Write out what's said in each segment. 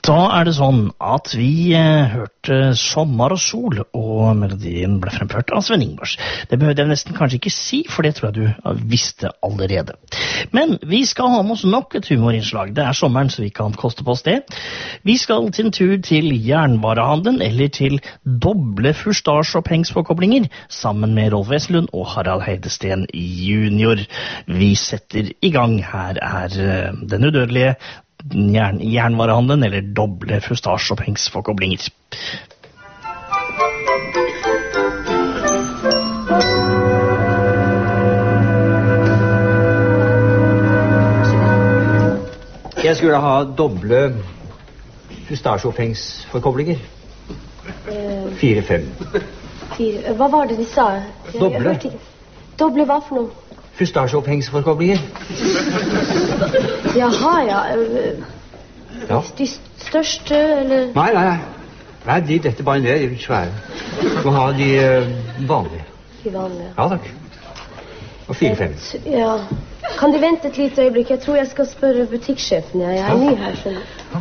Da det sånn at vi hørte Sommer og sol, og melodien ble fremført av Sven Ingvars. Det behøvde jeg nesten kanskje ikke si, for det tror jeg du visste allerede. Men vi skal ha med oss nok et humorinnslag. Det sommeren, så vi kan koste på oss det. Vi skal til en tur til jernvarehandelen, eller til doble fustasjeopphengspåkoblinger, sammen med Rolf Wesenlund og Harald Heidesten junior. Vi setter i gang. Her den udødelige jernvarehandelen, eller doble fustasjeopphengspåkoblinger. Jeg skulle ha doble fustasjeopphengspåkoblinger. 4-5. Hva var det de sa? Doble. Doble hva for noe? Fustasjeopphengspåkoblinger. Jaha, ja. Ja. De største, eller? Nei, dette bare ned, de svære. Du må ha de vanlige. De vanlige. Ja, takk. Og 4-5. Ja. Kan de vente et lite øyeblikk? Jeg tror jeg skal spørre butikksjefen. Jeg ny her, skjønner.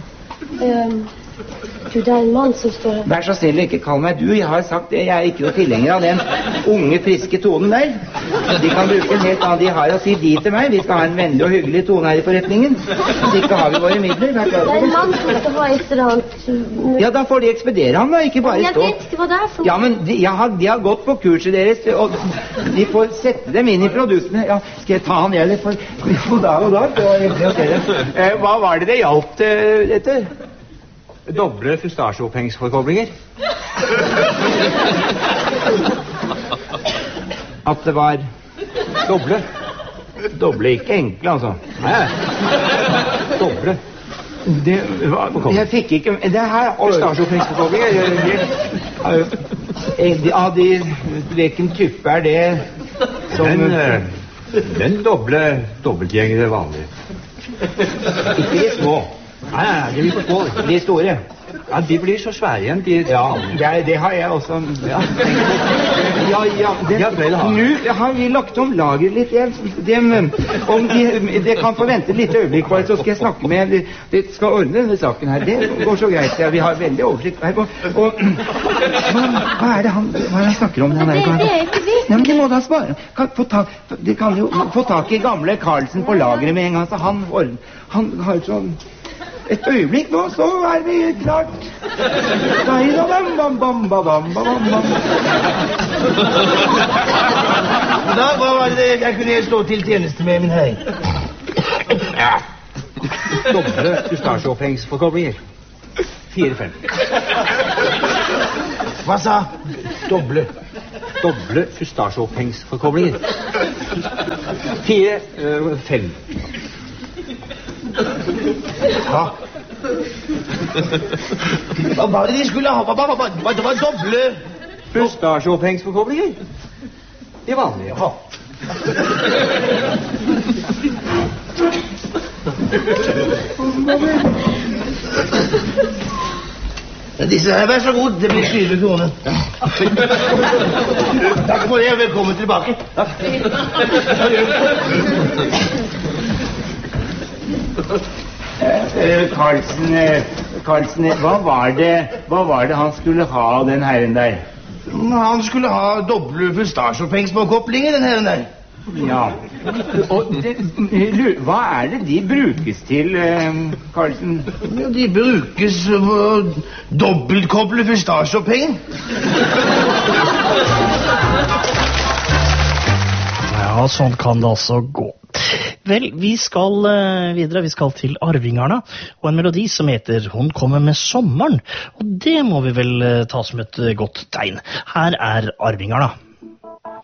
Du, det en mann som står her. Vær så snill, ikke kall meg du. Jeg har sagt det. Jeg ikke noe tilhenger av den unge, friske tonen der. De kan bruke en helt annen. De har å si de til meg. Vi skal ha en vennlig og hyggelig tone her i forretningen. Hvis ikke har vi våre midler. Det en mann som skal ha et eller annet. Ja, da får de ekspedere ham da, ikke bare stå. Jeg vet ikke hva det for noe. Ja, men de har gått på kurset deres, og de får sette dem inn i produktene. Ja, skal jeg ta han eller for dag og dag? Det var hyggelig å se dem. Hva var det gjaldt etter? Doble fustasjeopphengspåkoblinger. At det var Doble. doble, ikke enkle, altså. Nei. Doble. Jeg fikk ikke... Det her... Fustasjeopphengspåkoblinger. Hvilken type det som... Den dobbeltgjengere vanlige. Ikke de små. Nei, de blir for små. De store. Ja, de blir så svære igjen. Det har jeg også. Ja. Nå har vi lagt om lager litt. Det kan få vente litt øyeblikk, bare så skal jeg snakke med... Det skal ordne denne saken her. Det går så greit. Ja, vi har veldig oversikt her. Hva det han snakker om? Det ikke vi. Nei, men det må da spare. De kan jo få tak i gamle Karlsen på lageret med en gang, så han har sånn... Et øyeblikk nå, så vi klart. Da, hva var det jeg kunne stå til tjeneste med, min herre? Doble fustasjeopphengspåkoblinger. 4-5. Hva sa? Doble fustasjeopphengspåkoblinger. 4-5. Ja. Hva var det de skulle ha? Det var doble Fustasjeopphengspåkoblinger. De vanlige. Ja. Disse her, vær så god. Det blir 20 kroner. Takk for det, og velkommen tilbake. Karlsen, hva var det han skulle ha, den herren der? Han skulle ha doble fustasjeopphengspåkoblinger, den herren der. Ja. Og hva det de brukes til, Karlsen? Ja, de brukes for å dobbeltkoble fustasjeopphenger. Ja, sånn kan det altså gå. Vel, vi skal videre, vi skal til Arvingarna, og en melodi som heter Hun kommer med sommeren, og det må vi vel ta som et godt tegn. Her Arvingarna.